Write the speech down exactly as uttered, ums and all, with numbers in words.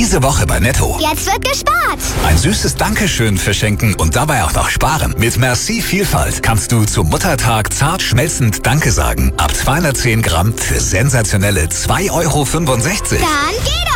Diese Woche bei Netto. Jetzt wird gespart. Ein süßes Dankeschön verschenken und dabei auch noch sparen. Mit Merci Vielfalt kannst du zum Muttertag zart schmelzend Danke sagen. Ab zweihundertzehn Gramm für sensationelle zwei Euro fünfundsechzig. Dann geht